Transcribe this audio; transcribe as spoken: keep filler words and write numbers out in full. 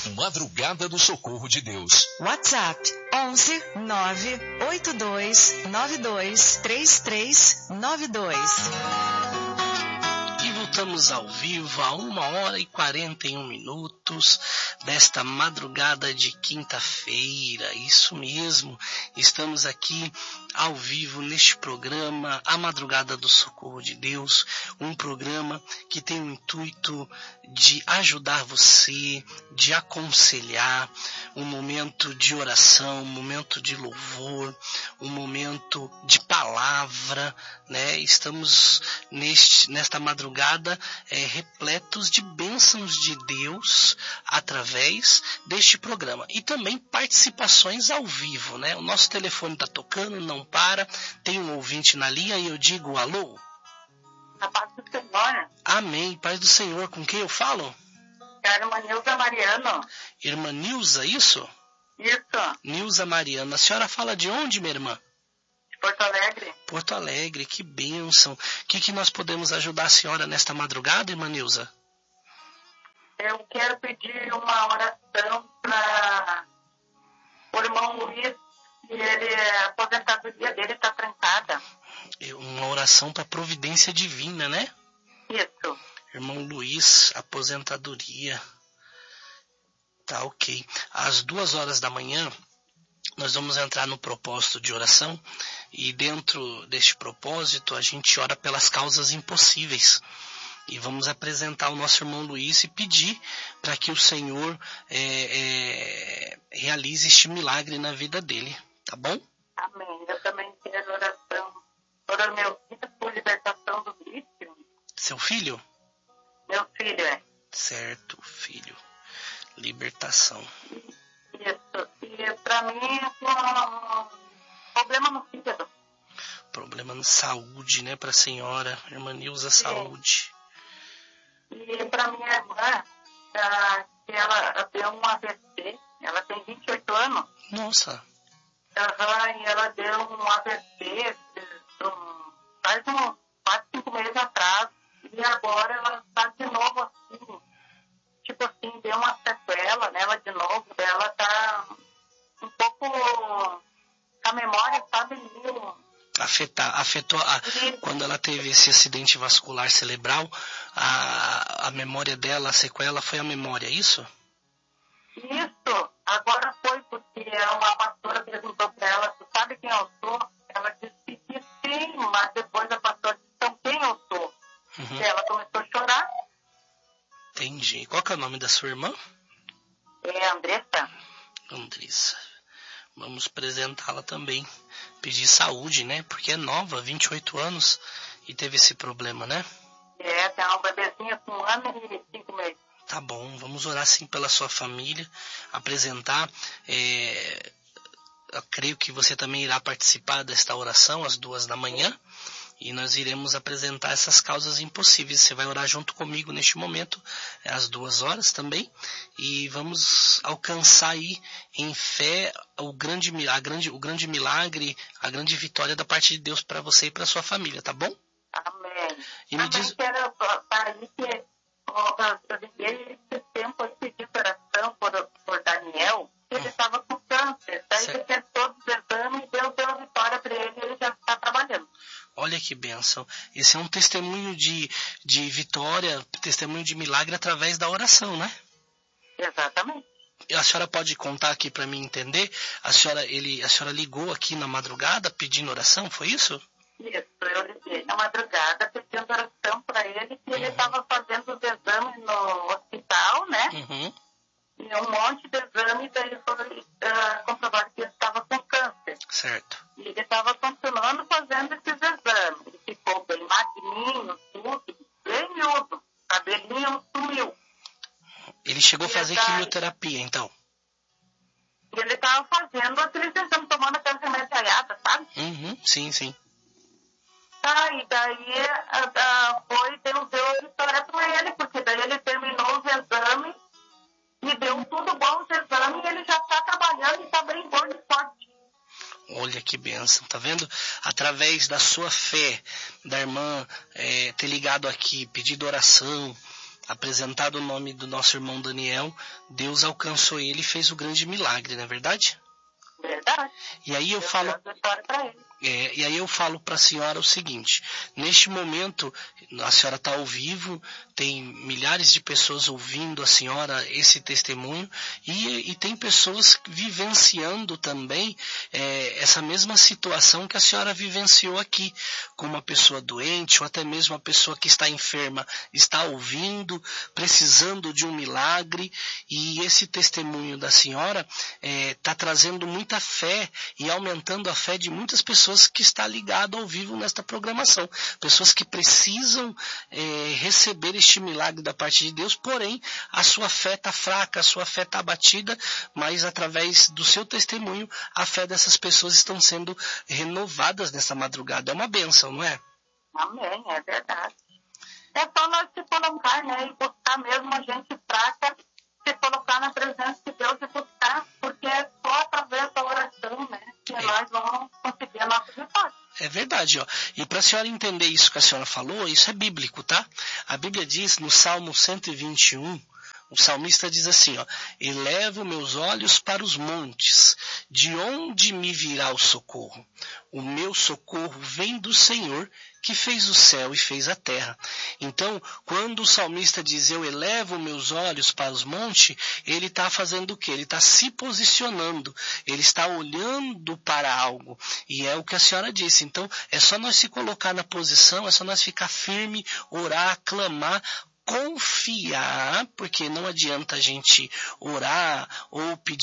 Madrugada do Socorro de Deus. WhatsApp onze nove oito dois nove dois três três nove dois. E voltamos ao vivo a uma hora e quarenta e um minutos desta madrugada de quinta-feira. Isso mesmo, estamos aqui ao vivo neste programa, A Madrugada do Socorro de Deus, um programa que tem o intuito de ajudar você, de aconselhar, um momento de oração, um momento de louvor, um momento de palavra, né? Estamos neste, nesta madrugada é, repletos de bênçãos de Deus através deste programa. E também participações ao vivo, né? O nosso telefone está tocando, não para, tem um ouvinte na linha e eu digo alô. A paz do Senhor. Amém, paz do Senhor. Com quem eu falo? É a irmã Nilza Mariano. Irmã Nilza, isso? Isso. Nilza Mariano. A senhora fala de onde, minha irmã? De Porto Alegre. Porto Alegre, que bênção. O que, que nós podemos ajudar a senhora nesta madrugada, irmã Nilza? Eu quero pedir uma oração para o irmão Luiz, que ele, a aposentadoria dele está trancada. Uma oração para providência divina, né? Isso. Irmão Luiz, aposentadoria. Tá, ok. Às duas horas da manhã, nós vamos entrar no propósito de oração e dentro deste propósito a gente ora pelas causas impossíveis. E vamos apresentar o nosso irmão Luiz e pedir para que o Senhor é, é, realize este milagre na vida dele. Tá bom? Amém. Eu também quero oração para o meu filho por libertação do vício. Seu filho? Meu filho, é. Certo, filho. Libertação. Isso. E para mim é um problema no fígado. Problema na saúde, né, para a senhora. Irmã Nilza, saúde. E para minha irmã, que ela deu um A V C, ela tem vinte e oito anos. Nossa. Uhum, e ela deu um A V C um, faz uns quatro, cinco meses atrás. E agora ela está de novo assim, tipo assim, deu uma sequela nela de novo. Ela está um pouco, a memória, sabe, meio... Afetar, afetou a, quando ela teve esse acidente vascular cerebral, a, a memória dela, a sequela foi a memória, é isso? Isso, agora foi porque uma pastora perguntou para ela, tu sabe quem eu sou? Ela disse que sim, mas depois a pastora disse, então quem eu sou? Uhum. E ela começou a chorar. Entendi. Qual que é o nome da sua irmã? É Andressa. Andressa. Vamos apresentá-la também. Pedir saúde, né? Porque é nova, vinte e oito anos, e teve esse problema, né? É, tem uma bebezinha com um ano e cinco meses. Tá bom, vamos orar sim pela sua família, apresentar. É, eu creio que você também irá participar desta oração às duas da manhã. E nós iremos apresentar essas causas impossíveis. Você vai orar junto comigo neste momento, às duas horas também. E vamos alcançar aí, em fé, o grande, a grande, o grande milagre, a grande vitória da parte de Deus para você e para sua família, tá bom? Amém. E me Também diz... quero para aí que eu liguei esse tempo eu pedi oração por, por Daniel, que ele estava com câncer. Daí ele fez todos os exames e deu, deu a vitória para ele e ele já está trabalhando. Olha que bênção. Esse é um testemunho de, de vitória, testemunho de milagre através da oração, né? Exatamente. A senhora pode contar aqui para mim entender? A senhora, ele, a senhora ligou aqui na madrugada pedindo oração, foi isso? Isso, eu liguei na madrugada pedindo oração para ele, que uhum. ele estava fazendo os exames no hospital, né? Uhum. E um monte de exames, daí foi uh, comprovado que ele estava com câncer. Certo. E ele estava continuando fazendo esses exames. Ele ficou bem magrinho, tudo, bem miúdo. Cabelinho sumiu. Ele chegou a fazer daí, quimioterapia, então? E ele estava fazendo aqueles exames, tomando aquelas remédios, sabe? Uhum, sim, sim. Tá, e daí uh, foi, deu, deu vitória para ele, porque daí ele terminou os exames e deu tudo bom os exames e ele já está trabalhando e está bem bom e forte. Olha que bênção, tá vendo? Através da sua fé, da irmã é, ter ligado aqui, pedido oração, apresentado o nome do nosso irmão Daniel, Deus alcançou ele e fez o grande milagre, não é verdade? Verdade. E aí eu Deus falo... deu a vitória para ele. É, e aí eu falo para a senhora o seguinte, neste momento a senhora está ao vivo, tem milhares de pessoas ouvindo a senhora esse testemunho e, e tem pessoas vivenciando também é, essa mesma situação que a senhora vivenciou aqui, com uma pessoa doente ou até mesmo uma pessoa que está enferma, está ouvindo, precisando de um milagre, e esse testemunho da senhora está é, trazendo muita fé e aumentando a fé de muitas pessoas que está ligado ao vivo nesta programação, pessoas que precisam é, receber este milagre da parte de Deus, porém a sua fé está fraca, a sua fé está abatida, mas através do seu testemunho a fé dessas pessoas estão sendo renovadas nessa madrugada. É uma bênção, não é? Amém, é verdade. É só nós se colocar, né, e buscar mesmo a gente fraca, se colocar na presença de Deus e buscar, porque é só através da oração, né, que é. nós vamos conseguir a nossa vitória. É verdade, ó. E para a senhora entender isso que a senhora falou, isso é bíblico, tá? A Bíblia diz no Salmo cento e vinte e um, o salmista diz assim, ó, elevo meus olhos para os montes, de onde me virá o socorro? O meu socorro vem do Senhor, que fez o céu e fez a terra. Então, quando o salmista diz, eu elevo meus olhos para os montes, ele está fazendo o quê? Ele está se posicionando, ele está olhando para algo. E é o que a senhora disse. Então, é só nós se colocar na posição, é só nós ficar firme, orar, clamar, confiar, porque não adianta a gente orar ou pedir